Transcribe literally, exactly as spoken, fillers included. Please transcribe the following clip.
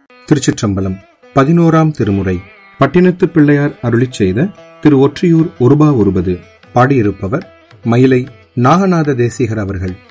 திருச்சிற்றம்பலம். பதினோராம் திருமுறை பட்டினத்து பிள்ளையார் அருளிச் செய்த திரு ஒற்றியூர் ஒருபா ஒருபது. பாடியிருப்பவர் மயிலை நாகநாத தேசிகர் அவர்கள்.